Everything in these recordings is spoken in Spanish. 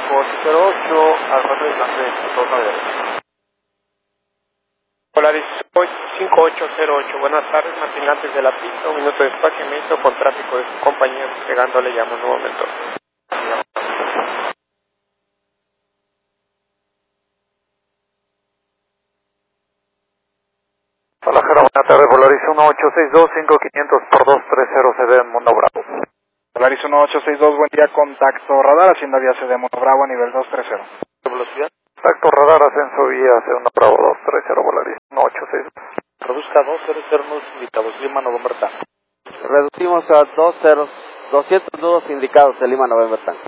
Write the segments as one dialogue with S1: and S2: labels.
S1: 5808, Alfa 3, Blanque, 293. Polaris 5808, buenas tardes, matinantes de la pista, un minuto de espaciamiento con tráfico de su compañía, despegando, le llamo en un momento.
S2: Hola, buenas tardes, Polaris 1862, 5500 por 230 CD en Mundo Bravo.
S3: Polaris 1862, buen día, contacto radar, hacienda vía CD Mundo Bravo a nivel 230.
S1: Velocidad.
S2: Contacto radar, ascenso vía Mundo Bravo 230, Polaris 1862.
S1: Reduzca 200 nudos indicados, Lima, November Tango.
S4: Reducimos a 200 nudos indicados de Lima, November Tango.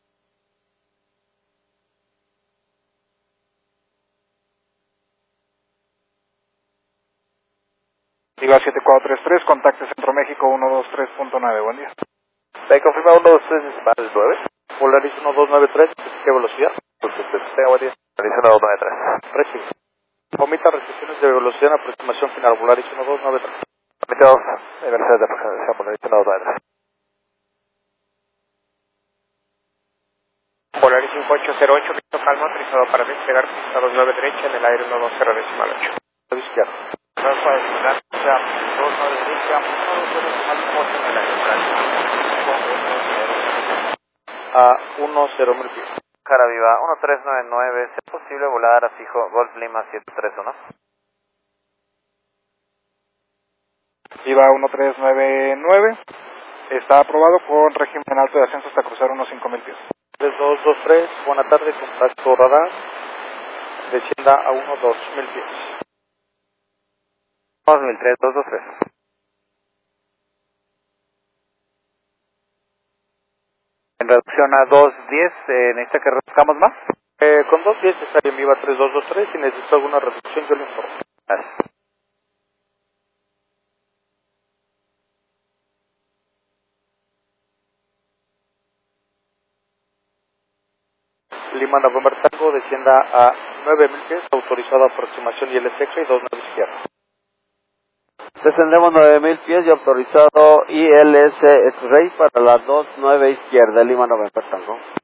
S3: Viva 7433, contacte Centro México 123.9, buen día.
S1: Se confirma 123 decimal 9. Polaris 1293, ¿qué velocidad? Porque tenga buen día.
S2: Polaris 1293.
S1: Recibe. Omita restricciones de velocidad en aproximación final, Polaris 1293.
S2: Omite 2, velocidad de aproximación, Polaris 1293.
S1: Polaris 5808, Víctor Palma, autorizado para despegar pista 29 derecha en el aire 120 decimal 8. Lado izquierdo. Alfa de despegar pista 29 derecha, 120 decimal 8 en el aire. A 10.000 pies.
S2: Cara Viva 1399, ¿es posible volar a fijo Golf Lima 731?
S3: Viva 1399, está aprobado con régimen alto de ascenso hasta cruzar unos 5000 pies.
S1: 3223, buena tarde, contacto radar, descienda a 2.000 pies.
S2: 2003, 223. En reducción a 210, ¿necesita que reduzcamos más?
S1: Con 210 estaría en Viva 3223, si necesito alguna reducción yo le informo.
S2: Gracias.
S1: Lima November Tango, descienda a 9.000 pies, autorizado aproximación y ILS y 29 izquierda.
S4: Descendemos 9000 pies y autorizado ILS X-Ray para la 29 izquierda, Lima, November Tango.